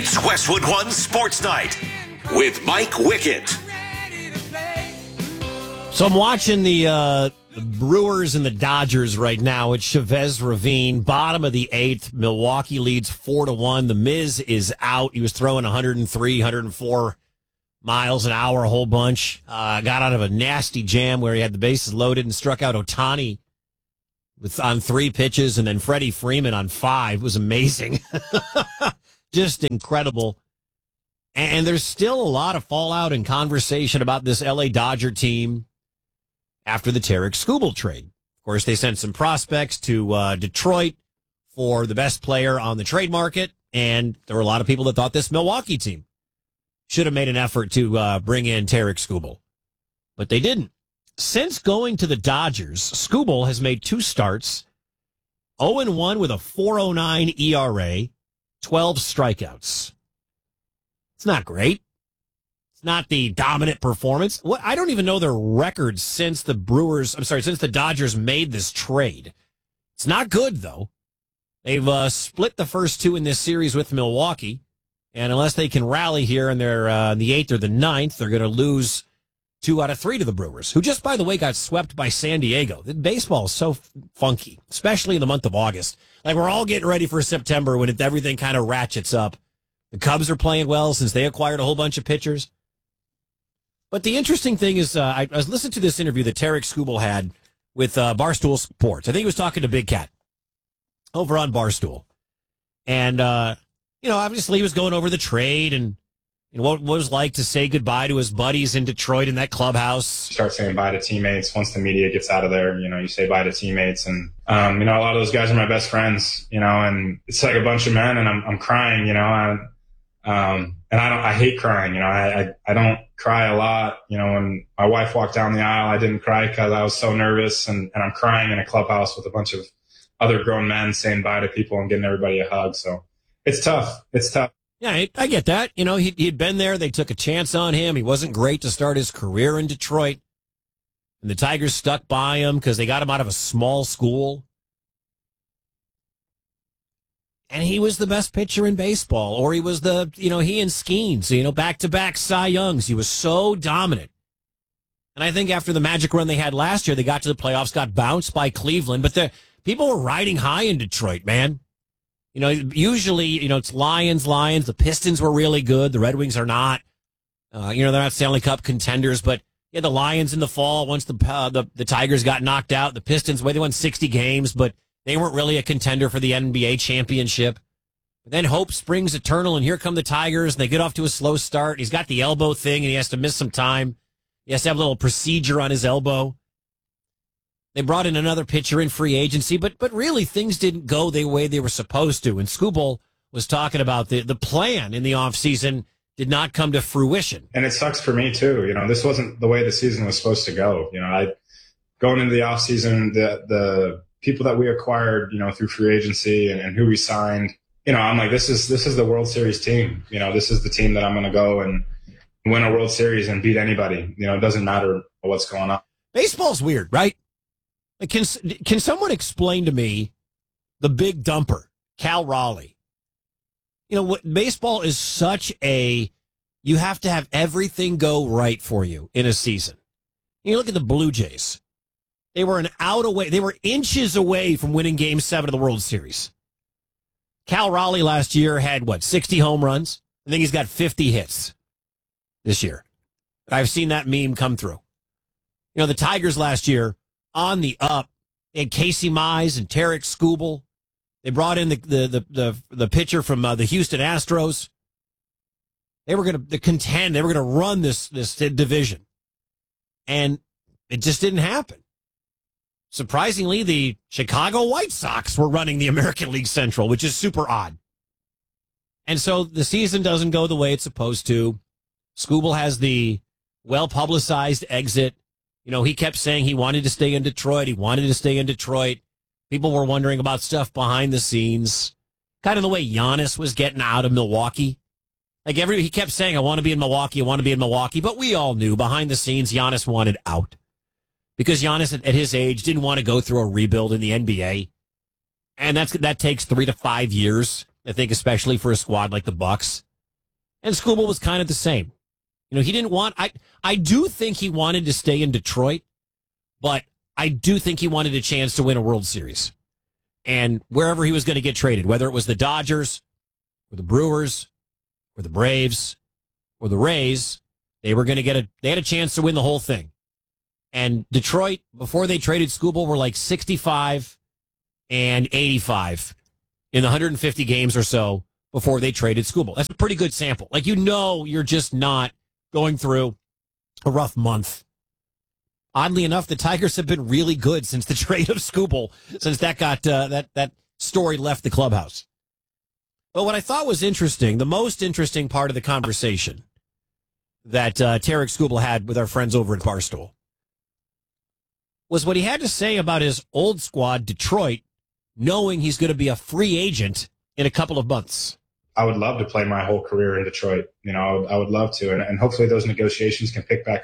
It's Westwood One Sports Night with Mike Wickett. So I'm watching the Brewers and the Dodgers right now at Chavez Ravine, bottom of the eighth. Milwaukee leads 4-1. The Miz is out. He was throwing 103, 104 miles an hour, a whole bunch. Got out of a nasty jam where he had the bases loaded and struck out Ohtani on 3 pitches, and then Freddie Freeman on 5. It was amazing. Just incredible. And there's still a lot of fallout and conversation about this LA Dodger team after the Tarik Skubal trade. Of course, they sent some prospects to Detroit for the best player on the trade market, and there were a lot of people that thought this Milwaukee team should have made an effort to bring in Tarik Skubal, but they didn't. Since going to the Dodgers, Skubal has made 2 starts, 0-1 with a 4.09 ERA, 12 strikeouts. It's not great. It's not the dominant performance. I don't even know their records since the Dodgers made this trade. It's not good, though. They've split the first 2 in this series with Milwaukee, and unless they can rally here and they're in the 8th or the 9th, they're going to lose 2 out of 3 to the Brewers, who just, by the way, got swept by San Diego. Baseball is so funky, especially in the month of August. Like, we're all getting ready for September when everything kind of ratchets up. The Cubs are playing well since they acquired a whole bunch of pitchers. But the interesting thing is, I was listening to this interview that Tarik Skubal had with Barstool Sports. I think he was talking to Big Cat over on Barstool. And, obviously he was going over the trade and what it was like to say goodbye to his buddies in Detroit in that clubhouse. Start saying bye to teammates. Once the media gets out of there, you say bye to teammates. And, a lot of those guys are my best friends, and it's like a bunch of men and I'm crying, and I hate crying, I don't cry a lot. When my wife walked down the aisle, I didn't cry because I was so nervous and I'm crying in a clubhouse with a bunch of other grown men saying bye to people and getting everybody a hug. So it's tough. Yeah, I get that. He'd been there. They took a chance on him. He wasn't great to start his career in Detroit. And the Tigers stuck by him because they got him out of a small school. And he was the best pitcher in baseball. Or he was he and Skeens, back-to-back Cy Youngs. He was so dominant. And I think after the magic run they had last year, they got to the playoffs, got bounced by Cleveland. But the people were riding high in Detroit, man. Usually, it's Lions. The Pistons were really good. The Red Wings are not. They're not Stanley Cup contenders, but the Lions in the fall, once the Tigers got knocked out, the Pistons, they won 60 games, but they weren't really a contender for the NBA championship. But then hope springs eternal, and here come the Tigers, and they get off to a slow start. He's got the elbow thing, and he has to miss some time. He has to have a little procedure on his elbow. They brought in another pitcher in free agency, but really things didn't go the way they were supposed to. And Skubal was talking about the plan in the offseason did not come to fruition. And it sucks for me too. This wasn't the way the season was supposed to go. Going into the offseason, the people that we acquired, through free agency and who we signed, I'm like, this is the World Series team. This is the team that I'm going to go and win a World Series and beat anybody. It doesn't matter what's going on. Baseball's weird, right? Can someone explain to me the big dumper, Cal Raleigh? Baseball is such you have to have everything go right for you in a season. You look at the Blue Jays. They were they were inches away from winning Game 7 of the World Series. Cal Raleigh last year had, 60 home runs? I think he's got 50 hits this year. I've seen that meme come through. The Tigers last year, on the up. They had Casey Mize and Tarik Skubal. They brought in the pitcher from the Houston Astros. They were going to contend. They were going to run this division. And it just didn't happen. Surprisingly, the Chicago White Sox were running the American League Central, which is super odd. And so the season doesn't go the way it's supposed to. Skubal has the well-publicized exit. He kept saying he wanted to stay in Detroit. People were wondering about stuff behind the scenes. Kind of the way Giannis was getting out of Milwaukee. He kept saying, I want to be in Milwaukee. But we all knew behind the scenes, Giannis wanted out. Because Giannis, at his age, didn't want to go through a rebuild in the NBA. And that takes 3 to 5 years, I think, especially for a squad like the Bucks. And Skubal was kind of the same. You know, he didn't want, I do think he wanted to stay in Detroit, but I do think he wanted a chance to win a World Series. And wherever he was going to get traded, whether it was the Dodgers or the Brewers or the Braves or the Rays, they were going to they had a chance to win the whole thing. And Detroit, before they traded Skubal, were like 65 and 85 in the 150 games or so before they traded Skubal. That's a pretty good sample. Like, you know, you're just not going through a rough month. Oddly enough, the Tigers have been really good since the trade of Skubal, since that got that story left the clubhouse. But what I thought was interesting, the most interesting part of the conversation that Tarik Skubal had with our friends over at Barstool, was what he had to say about his old squad, Detroit, knowing he's going to be a free agent in a couple of months. I would love to play my whole career in Detroit. You know, I would love to. And hopefully those negotiations can pick back